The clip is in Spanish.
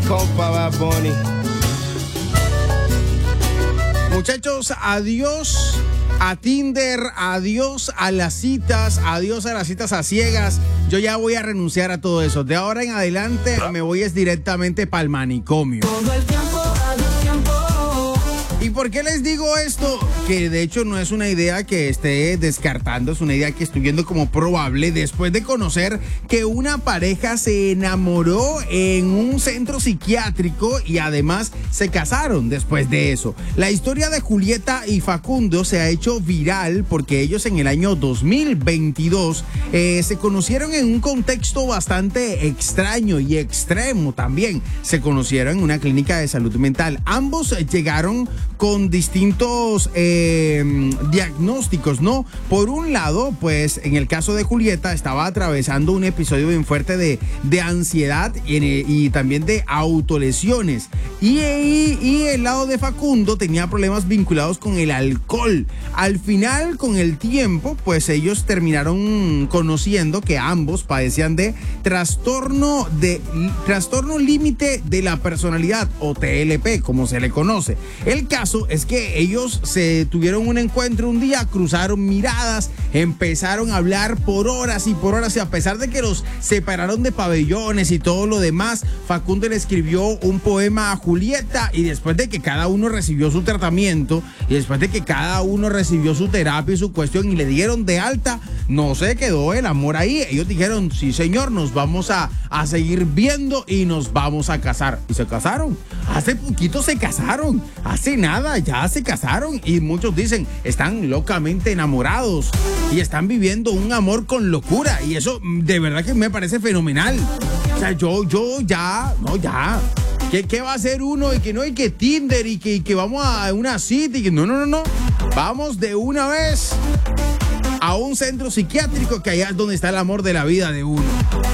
Copa Bad Bunny. Muchachos, adiós a Tinder, adiós a las citas a ciegas. Yo ya voy a renunciar a todo eso. De ahora en adelante me voy directamente para el manicomio. Todo el tiempo, al tiempo. ¿Y por qué les digo esto? Que de hecho no es una idea que esté descartando, es una idea que estoy viendo como probable después de conocer que una pareja se enamoró en un centro psiquiátrico y además se casaron después de eso. La historia de Julieta y Facundo se ha hecho viral porque ellos en el año 2022 se conocieron en un contexto bastante extraño y extremo también. Se conocieron en una clínica de salud mental. Ambos llegaron con distintos diagnósticos, ¿no? Por un lado, pues en el caso de Julieta estaba atravesando un episodio bien fuerte de ansiedad y también de autolesiones. Y el lado de Facundo tenía problemas vinculados con el alcohol. Al final, con el tiempo, pues ellos terminaron conociendo que ambos padecían de trastorno límite de la personalidad, o TLP, como se le conoce. El caso es que ellos se tuvieron un encuentro un día, cruzaron miradas, empezaron a hablar por horas y a pesar de que los separaron de pabellones y todo lo demás, Facundo le escribió un poema a Julieta y después de que cada uno recibió su tratamiento y después de que cada uno recibió su terapia y su cuestión y le dieron de alta, no se quedó el amor ahí. Ellos dijeron, sí señor, nos vamos a seguir viendo y nos vamos a casar. Y se casaron. Hace poquito se casaron. Hace nada, ya se casaron. Y muchos dicen, están locamente enamorados y están viviendo un amor con locura. Y eso de verdad que me parece fenomenal. O sea, yo ya. ¿Qué va a hacer uno? Y que Tinder y que vamos a una cita y que no. Vamos de una vez a un centro psiquiátrico, que allá es donde está el amor de la vida de uno.